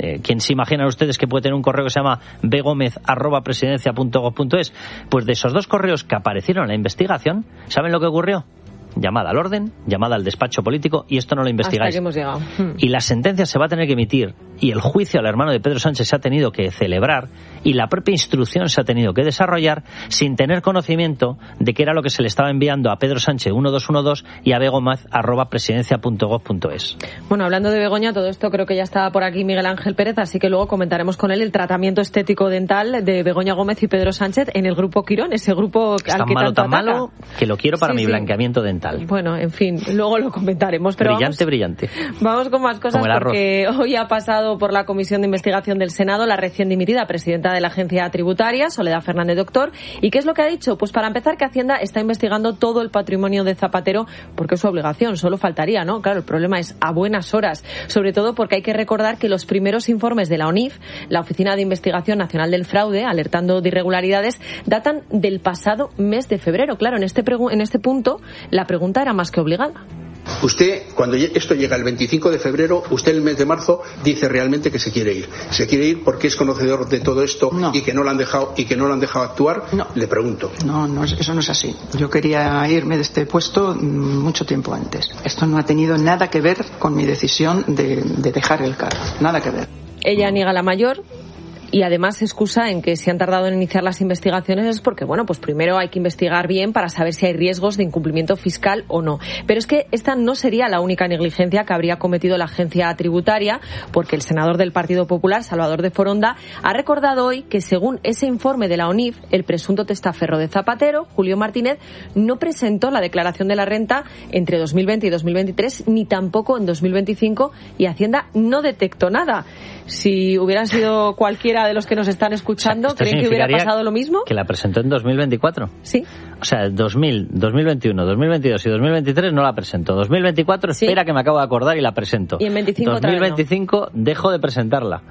¿Quién se imaginan ustedes que puede tener un correo que se llama bgomez@presidencia.gov.es? Pues de esos 2 correos que aparecieron en la investigación, ¿saben lo que ocurrió? Llamada al orden, llamada al despacho político, y esto no lo investigáis. Hasta que hemos llegado. Y la sentencia se va a tener que emitir, y el juicio al hermano de Pedro Sánchez se ha tenido que celebrar, y la propia instrucción se ha tenido que desarrollar sin tener conocimiento de qué era lo que se le estaba enviando a Pedro Sánchez 1212 y a begomez@presidencia.gov.es. Bueno, hablando de Begoña, todo esto creo que ya estaba por aquí Miguel Ángel Pérez, así que luego comentaremos con él el tratamiento estético dental de Begoña Gómez y Pedro Sánchez en el grupo Quirón, ese grupo es al tan que malo, tanto tan ataca. malo, que lo quiero para mi blanqueamiento dental. Bueno, en fin, luego lo comentaremos. Pero brillante. Vamos con más cosas, porque hoy ha pasado por la Comisión de Investigación del Senado la recién dimitida presidenta de la Agencia Tributaria, Soledad Fernández Doctor. ¿Y qué es lo que ha dicho? Pues para empezar, que Hacienda está investigando todo el patrimonio de Zapatero, porque es su obligación, solo faltaría, ¿no? Claro, el problema es a buenas horas, sobre todo porque hay que recordar que los primeros informes de la ONIF, la Oficina de Investigación Nacional del Fraude, alertando de irregularidades, datan del pasado mes de febrero. Claro, en este punto la pregunta era más que obligada. Usted, cuando esto llega el 25 de febrero, usted el mes de marzo dice realmente que se quiere ir. ¿Se quiere ir porque es conocedor de todo esto y que no lo han dejado actuar? No. Le pregunto. No, eso no es así. Yo quería irme de este puesto mucho tiempo antes. Esto no ha tenido nada que ver con mi decisión de dejar el cargo. Nada que ver. Ella niega la mayor. Y además se excusa en que si han tardado en iniciar las investigaciones es porque, bueno, pues primero hay que investigar bien para saber si hay riesgos de incumplimiento fiscal o no. Pero es que esta no sería la única negligencia que habría cometido la agencia tributaria, porque el senador del Partido Popular, Salvador de Foronda, ha recordado hoy que según ese informe de la ONIF, el presunto testaferro de Zapatero, Julio Martínez, no presentó la declaración de la renta entre 2020 y 2023, ni tampoco en 2025, y Hacienda no detectó nada. Si hubieran sido cualquiera de los que nos están escuchando, ¿creen que hubiera pasado lo mismo? Que la presentó en 2024. Sí. O sea, 2021, 2022 y 2023 no la presentó. 2024 espera que me acabo de acordar y la presento. Y en 25 2025 dejo de presentarla.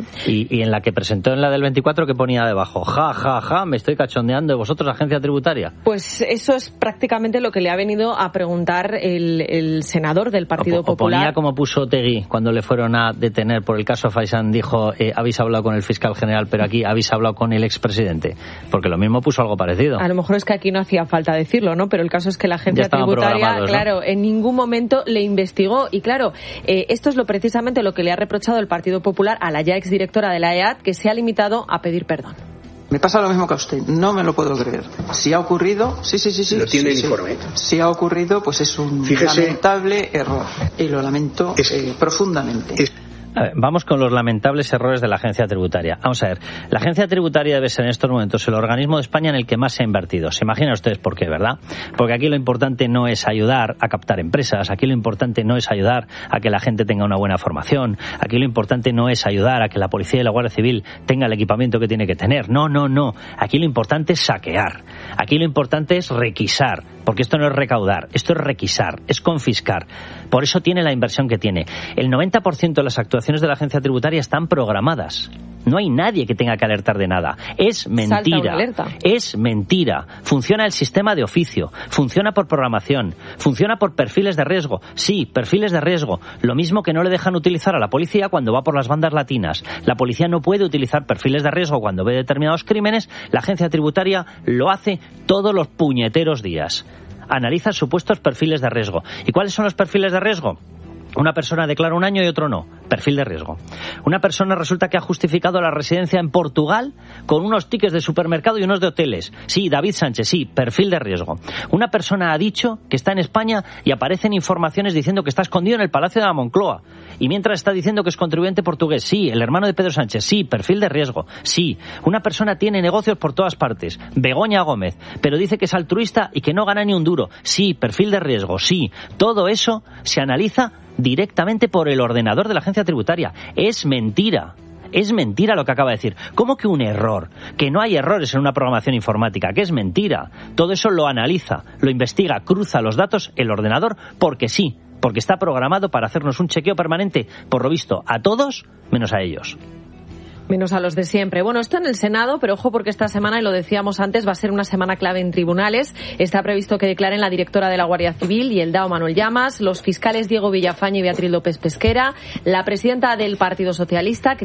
Y en la que presentó, en la del 24, que ponía debajo, ja, me estoy cachondeando de vosotros, agencia tributaria. Pues eso es prácticamente lo que le ha venido a preguntar el senador del Partido Popular. Ponía como puso Otegui cuando le fueron a detener por el caso Faisán, dijo, habéis hablado con el fiscal general, pero aquí habéis hablado con el expresidente. Porque lo mismo puso algo parecido. A lo mejor es que aquí no hacía falta decirlo, ¿no? Pero el caso es que la agencia tributaria, claro, en ningún momento le investigó. Y claro, esto es precisamente lo que le ha reprochado el Partido Popular a la ya exdirectora de la EAT, que se ha limitado a pedir perdón. Me pasa lo mismo que a usted, no me lo puedo creer. Si ha ocurrido, sí. Lo tiene el informe. Si ha ocurrido, pues es un lamentable error. Y lo lamento profundamente. A ver, vamos con los lamentables errores de la agencia tributaria. Vamos a ver, la agencia tributaria debe ser en estos momentos el organismo de España en el que más se ha invertido. Se imaginan ustedes por qué, ¿verdad? Porque aquí lo importante no es ayudar a captar empresas, aquí lo importante no es ayudar a que la gente tenga una buena formación, aquí lo importante no es ayudar a que la policía y la Guardia Civil tenga el equipamiento que tiene que tener. No. Aquí lo importante es saquear. Aquí lo importante es requisar. Porque esto no es recaudar, esto es requisar, es confiscar. Por eso tiene la inversión que tiene. El 90% de las actuaciones de la agencia tributaria están programadas. No hay nadie que tenga que alertar de nada. Es mentira. Es mentira. Funciona el sistema de oficio, funciona por programación, funciona por perfiles de riesgo. Sí, perfiles de riesgo. Lo mismo que no le dejan utilizar a la policía cuando va por las bandas latinas. La policía no puede utilizar perfiles de riesgo cuando ve determinados crímenes. La agencia tributaria lo hace todos los puñeteros días. Analiza supuestos perfiles de riesgo. ¿Y cuáles son los perfiles de riesgo? Una persona declara un año y otro no. Perfil de riesgo. Una persona resulta que ha justificado la residencia en Portugal con unos tickets de supermercado y unos de hoteles. Sí, David Sánchez, sí, perfil de riesgo. Una persona ha dicho que está en España y aparecen informaciones diciendo que está escondido en el Palacio de la Moncloa. Y mientras está diciendo que es contribuyente portugués. Sí, el hermano de Pedro Sánchez. Sí, perfil de riesgo. Sí, una persona tiene negocios por todas partes. Begoña Gómez. Pero dice que es altruista y que no gana ni un duro. Sí, perfil de riesgo. Sí, todo eso se analiza directamente por el ordenador de la agencia tributaria. Es mentira. Es mentira lo que acaba de decir. ¿Cómo que un error? Que no hay errores en una programación informática. Que es mentira. Todo eso lo analiza, lo investiga, cruza los datos el ordenador porque sí. Porque está programado para hacernos un chequeo permanente, por lo visto, a todos menos a ellos. Menos a los de siempre. Bueno, esto en el Senado, pero ojo porque esta semana, y lo decíamos antes, va a ser una semana clave en tribunales. Está previsto que declaren la directora de la Guardia Civil y el DAO Manuel Llamas, los fiscales Diego Villafañe y Beatriz López Pesquera, la presidenta del Partido Socialista,